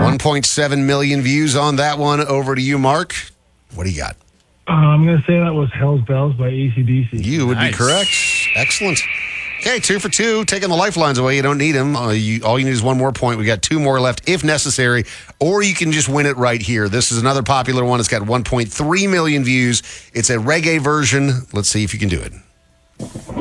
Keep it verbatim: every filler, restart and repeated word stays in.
one point seven million views on that one. Over to you, Mark. What do you got? Uh, I'm going to say that was Hell's Bells by A C D C. You would Nice. be correct. Excellent. Okay, two for two. Taking the lifelines away. You don't need them. Uh, you, all you need is one more point. We got two more left if necessary, or you can just win it right here. This is another popular one. It's got one point three million views. It's a reggae version. Let's see if you can do it.